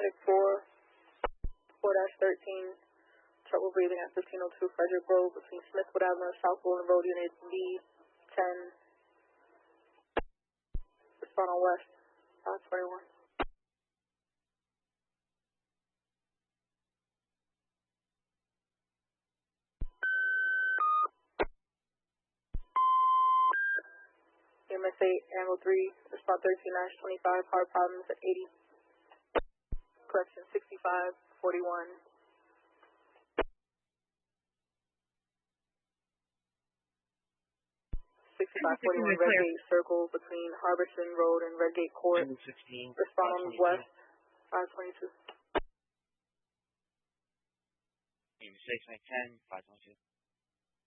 4-13, trouble breathing at 1502 Frederick Road between Smithwood Avenue and South Golden Road, Unit D10. Respond on West, 521. EMS 8, Angle 3, respond 13-25, hard problems at 80. Correction, 6541. 6541 Redgate Circle between Harbison Road and Redgate Court. Respond on West, 522. EMS 6, 10, 522.